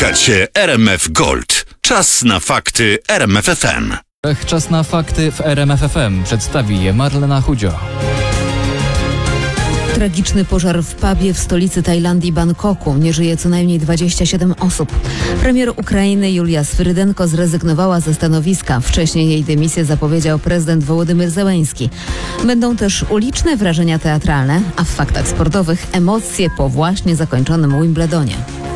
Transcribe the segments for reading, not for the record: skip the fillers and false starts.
Słuchacie RMF Gold. Czas na fakty RMF FM. Czas na fakty w RMF FM. Przedstawi je Marlena Chudzio. Tragiczny pożar w pubie w stolicy Tajlandii, Bangkoku. Nie żyje co najmniej 27 osób. Premier Ukrainy Julia Swyrydenko zrezygnowała ze stanowiska. Wcześniej jej dymisję zapowiedział prezydent Wołodymyr Zełenski. Będą też uliczne wrażenia teatralne, a w faktach sportowych emocje po właśnie zakończonym Wimbledonie.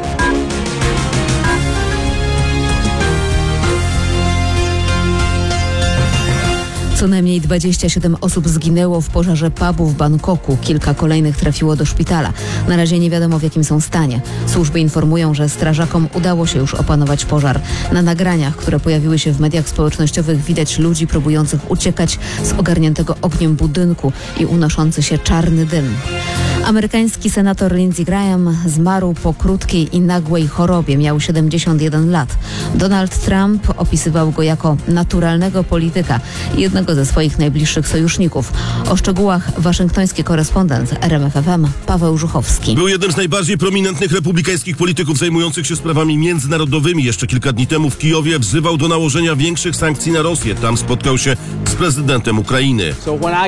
Co najmniej 27 osób zginęło w pożarze pubu w Bangkoku. Kilka kolejnych trafiło do szpitala. Na razie nie wiadomo, w jakim są stanie. Służby informują, że strażakom udało się już opanować pożar. Na nagraniach, które pojawiły się w mediach społecznościowych, widać ludzi próbujących uciekać z ogarniętego ogniem budynku i unoszący się czarny dym. Amerykański senator Lindsey Graham zmarł po krótkiej i nagłej chorobie. Miał 71 lat. Donald Trump opisywał go jako naturalnego polityka i jednego ze swoich najbliższych sojuszników. O szczegółach waszyngtoński korespondent RMF FM Paweł Żuchowski. Był jednym z najbardziej prominentnych republikańskich polityków zajmujących się sprawami międzynarodowymi. Jeszcze kilka dni temu w Kijowie wzywał do nałożenia większych sankcji na Rosję. Tam spotkał się z prezydentem Ukrainy.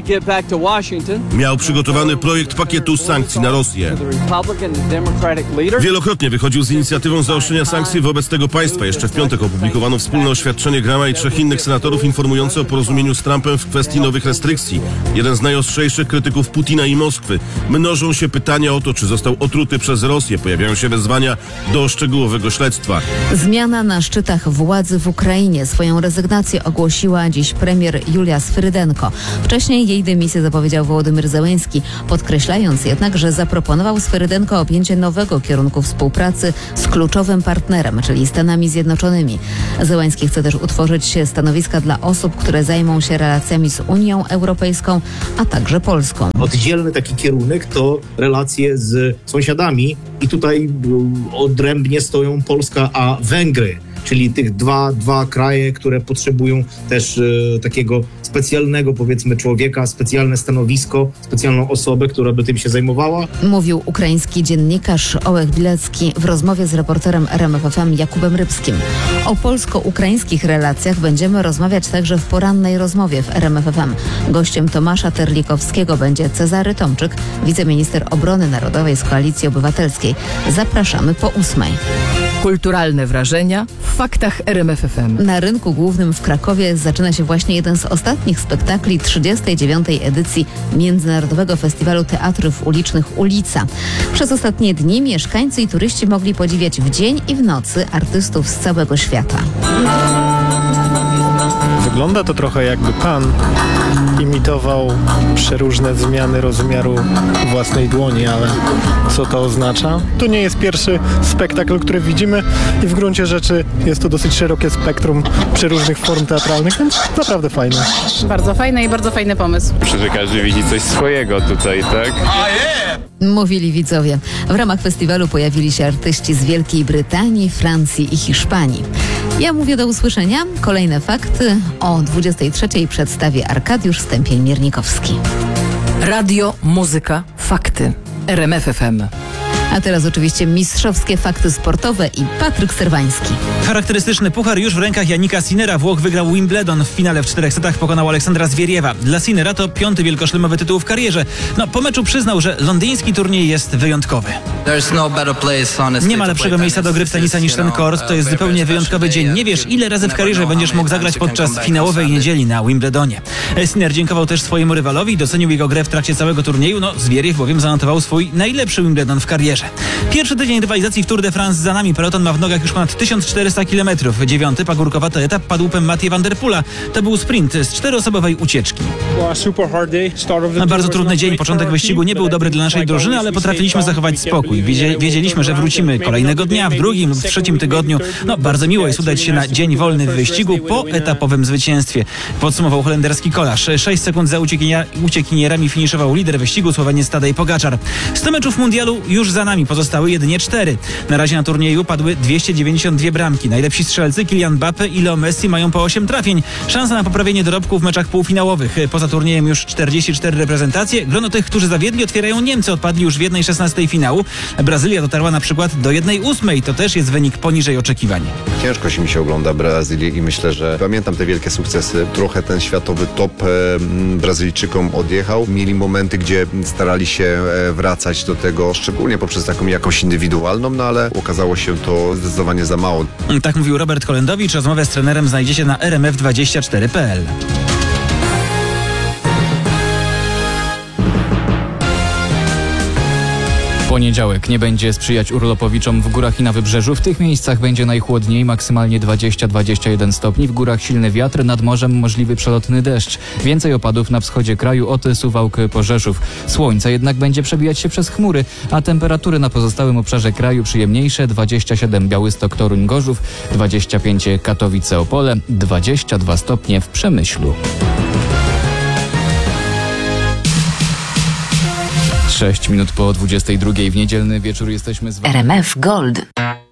Miał przygotowany projekt pakietu sankcji na Rosję. Wielokrotnie wychodził z inicjatywą zaostrzenia sankcji wobec tego państwa. Jeszcze w piątek opublikowano wspólne oświadczenie Grahama i 3 innych senatorów informujące o porozumieniu z Trumpem w kwestii nowych restrykcji. Jeden z najostrzejszych krytyków Putina i Moskwy. Mnożą się pytania o to, czy został otruty przez Rosję. Pojawiają się wezwania do szczegółowego śledztwa. Zmiana na szczytach władzy w Ukrainie. Swoją rezygnację ogłosiła dziś premier Julia Swyrydenko. Wcześniej jej dymisję zapowiedział Wołodymyr Zełenski, podkreślając jednak, że zaproponował Swyrydenko objęcie nowego kierunku współpracy z kluczowym partnerem, czyli Stanami Zjednoczonymi. Zełenski chce też utworzyć stanowiska dla osób, które zajmą się relacjami z Unią Europejską, a także Polską. Oddzielny taki kierunek to relacje z sąsiadami i tutaj odrębnie stoją Polska a Węgry. Czyli tych dwa kraje, które potrzebują też takiego specjalnego, powiedzmy, człowieka, specjalne stanowisko, specjalną osobę, która by tym się zajmowała. Mówił ukraiński dziennikarz Ołech Bilecki w rozmowie z reporterem RMF FM Jakubem Rybskim. O polsko-ukraińskich relacjach będziemy rozmawiać także w porannej rozmowie w RMF FM. Gościem Tomasza Terlikowskiego będzie Cezary Tomczyk, wiceminister obrony narodowej z Koalicji Obywatelskiej. Zapraszamy po 8:00. Kulturalne wrażenia w faktach RMF FM. Na rynku głównym w Krakowie zaczyna się właśnie jeden z ostatnich spektakli 39. edycji Międzynarodowego Festiwalu Teatrów Ulicznych Ulica. Przez ostatnie dni mieszkańcy i turyści mogli podziwiać w dzień i w nocy artystów z całego świata. Wygląda to trochę jakby pan imitował przeróżne zmiany rozmiaru własnej dłoni, ale co to oznacza? To nie jest pierwszy spektakl, który widzimy i w gruncie rzeczy jest to dosyć szerokie spektrum przeróżnych form teatralnych, więc naprawdę fajne. Bardzo fajne i bardzo fajny pomysł. Myślę, że każdy widzi coś swojego tutaj, tak? Mówili widzowie. W ramach festiwalu pojawili się artyści z Wielkiej Brytanii, Francji i Hiszpanii. Ja mówię do usłyszenia. Kolejne fakty o 23:00 przedstawi Arkadiusz Stępień-Miernikowski. Radio, muzyka, fakty. RMF FM. A teraz oczywiście mistrzowskie fakty sportowe i Patryk Serwański. Charakterystyczny puchar już w rękach Jannika Sinnera. Włoch wygrał Wimbledon. W finale w 4 setach pokonał Aleksandra Zwieriewa. Dla Sinnera to 5. wielkoszlemowy tytuł w karierze. Po meczu przyznał, że londyński turniej jest wyjątkowy. Nie ma lepszego miejsca do gry w tenisa niż ten kort. To jest zupełnie wyjątkowy dzień. Nie wiesz, ile razy w karierze będziesz mógł zagrać podczas finałowej niedzieli na Wimbledonie. Sinner dziękował też swojemu rywalowi i docenił jego grę w trakcie całego turnieju. Zwieriew bowiem zanotował swój najlepszy Wimbledon w karierze. Pierwszy tydzień rywalizacji w Tour de France za nami. Peloton ma w nogach już ponad 1400 km. 9. pagórkowaty etap padł łupem Mathieu van der Poola. To był sprint z 4-osobowej ucieczki. Bardzo trudny dzień. Początek wyścigu nie był dobry dla naszej drużyny, ale potrafiliśmy zachować spokój. Wiedzieliśmy, że wrócimy kolejnego dnia, w 2. lub 3. tygodniu. Bardzo miło jest udać się na dzień wolny w wyścigu po etapowym zwycięstwie. Podsumował holenderski kolarz. 6 sekund za uciekinierami finiszował lider wyścigu Słoweniec Tadej Pogaczar. 100 meczów mundialu już za nami, pozostały jedynie 4. Na razie na turnieju padły 292 bramki. Najlepsi strzelcy Kylian Mbappe i Leo Messi mają po 8 trafień. Szansa na poprawienie dorobku w meczach półfinałowych. Poza turniejem już 44 reprezentacje. Grono tych, którzy zawiedli, otwierają Niemcy. Odpadli już w 1/16 finału. Brazylia dotarła na przykład do 1/8. To też jest wynik poniżej oczekiwań. Ciężko się mi się ogląda Brazylię i myślę, że pamiętam te wielkie sukcesy. Trochę ten światowy top Brazylijczykom odjechał. Mieli momenty, gdzie starali się wracać do tego, szczególnie poprzez taką jakość indywidualną, no ale okazało się to zdecydowanie za mało. Tak mówił Robert Kolendowicz. Rozmowę z trenerem znajdziecie na rmf24.pl. Poniedziałek nie będzie sprzyjać urlopowiczom w górach i na wybrzeżu. W tych miejscach będzie najchłodniej, maksymalnie 20-21 stopni. W górach silny wiatr, nad morzem możliwy przelotny deszcz. Więcej opadów na wschodzie kraju od Suwałk po Rzeszów. Słońce jednak będzie przebijać się przez chmury, a temperatury na pozostałym obszarze kraju przyjemniejsze: 27 Białystok, Toruń, Gorzów, 25 Katowice, Opole, 22 stopnie w Przemyślu. 6 minut po 22 w niedzielny wieczór jesteśmy z wami. RMF Gold.